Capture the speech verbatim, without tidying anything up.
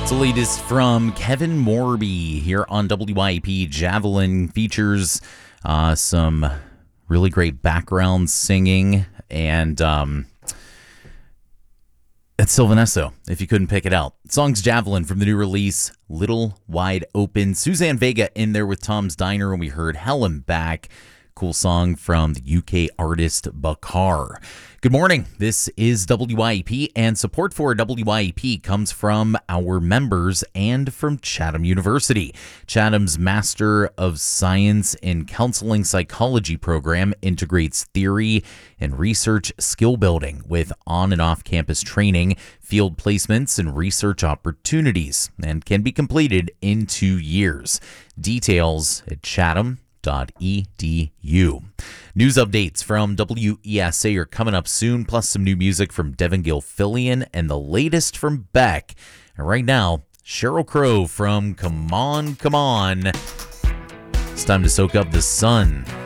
The latest from Kevin Morby here on W Y A P. Javelin features uh, some really great background singing, and um, it's Sylvan Esso, if you couldn't pick it out. Song's Javelin from the new release, Little Wide Open. Suzanne Vega in there with Tom's Diner, and we heard Helen Back. Cool song from the U K artist Bakar. Good morning. This is W Y A P, and support for W Y A P comes from our members and from Chatham University. Chatham's Master of Science in Counseling Psychology program integrates theory and research skill building with on and off campus training, field placements, and research opportunities, and can be completed in two years. Details at Chatham. Edu. News updates from W E S A are coming up soon, plus some new music from Devin Gilfillian and the latest from Beck. And right now, Sheryl Crow from Come On, Come On. It's time to soak up the sun.